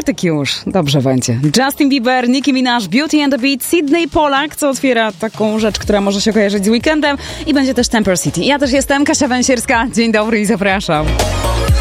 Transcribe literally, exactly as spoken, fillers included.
czwartek już. Dobrze będzie. Justin Bieber, Nicki Minaj, Beauty and the Beat, Sydney Pollack, co otwiera taką rzecz, która może się kojarzyć z weekendem, i będzie też Temper City. Ja też jestem Kasia Węsierska. Dzień dobry i zapraszam.